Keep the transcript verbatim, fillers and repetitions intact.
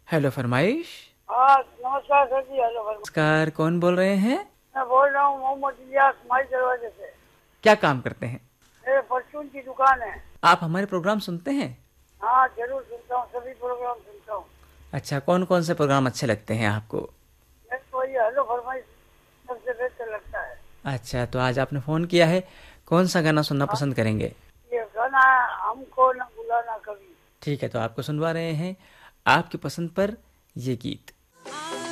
Hello फरमाइश। हाँ नमस्कार सर जी। हेलो फरमाइश। नमस्कार, कौन बोल रहे हैं? मैं बोल रहा हूँ मोहम्मद इलियास माई दरवाजे से। क्या काम करते हैं? मेरे परचून की दुकान है। आप हमारे प्रोग्राम सुनते हैं? हाँ जरूर सुनता हूँ, सभी प्रोग्राम सुनता हूँ। अच्छा, कौन कौन से प्रोग्राम अच्छे लगते हैं आपको? मेरे को ये हेलो फरमाइश सबसे बेहतर लगता है। अच्छा, तो आज आपने फ़ोन किया है, कौन सा गाना सुनना हाँ, पसंद करेंगे? ये गाना है हमको न बुलाना कभी। ठीक है, तो आपको सुनवा रहे हैं आपकी पसंद पर ये गीत।